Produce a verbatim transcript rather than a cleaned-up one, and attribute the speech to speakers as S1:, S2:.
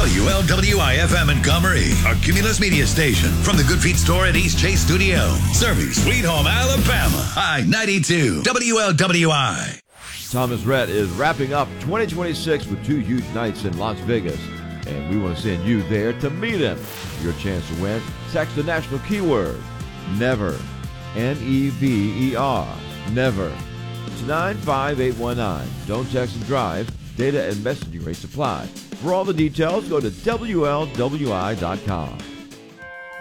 S1: W L W I F M Montgomery, our Cumulus media station. From the Good Feet store at East Chase Studio. Serving Sweet Home, Alabama. I ninety-two, W L W I.
S2: Thomas Rhett is wrapping up twenty twenty-six with two huge nights in Las Vegas, and we want to send you there to meet him. Your chance to win, text the national keyword, NEVER, N E V E R, NEVER, to nine five eight one nine. Don't text and drive. Data and messaging rates apply. For all the details, go to W L W I dot com.